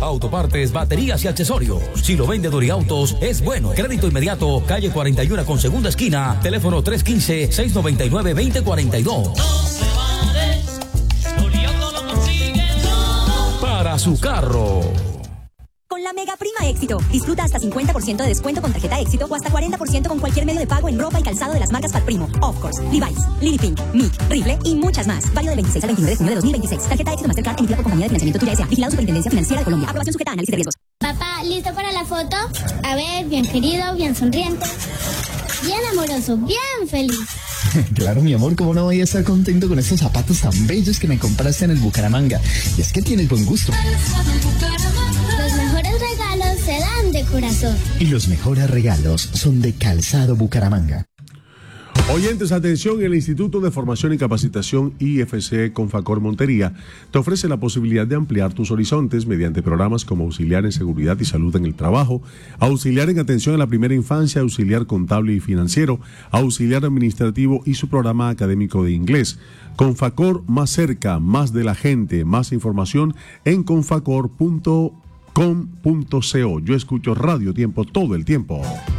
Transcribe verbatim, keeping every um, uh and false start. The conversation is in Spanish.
autopartes, baterías y accesorios. Si lo vende Doriautos, es bueno. Crédito inmediato, calle cuarenta y uno con segunda esquina, teléfono tres uno cinco, seis nueve nueve, dos cero cuatro dos. Para su carro. Con la Mega Prima Éxito, disfruta hasta cincuenta por ciento de descuento con tarjeta Éxito o hasta cuarenta por ciento con cualquier medio de pago en ropa y calzado de las marcas Palprimo, Of Course, Levi's, Lily Pink, Mick, Rifle y muchas más. Válido del veintiséis al veintinueve de junio de dos mil veintiséis. Tarjeta Éxito Mastercard emitida por Compañía de Financiamiento Tuya S A. Vigilado Superintendencia Financiera de Colombia. Aprobación sujeta a análisis de riesgos. Papá, ¿listo para la foto? A ver, bien querido, bien sonriente, bien amoroso, bien feliz. Claro, mi amor, ¿cómo no voy a estar contento con estos zapatos tan bellos que me compraste en el Bucaramanga? Y es que tienes buen gusto. Los mejores regalos se dan de corazón. Y los mejores regalos son de Calzado Bucaramanga. Oyentes, atención, el Instituto de Formación y Capacitación I F C Confacor Montería te ofrece la posibilidad de ampliar tus horizontes mediante programas como auxiliar en seguridad y salud en el trabajo, auxiliar en atención a la primera infancia, auxiliar contable y financiero, auxiliar administrativo y su programa académico de inglés. Confacor, más cerca, más de la gente. Más información en confacor punto com punto co. Yo escucho Radio Tiempo todo el tiempo.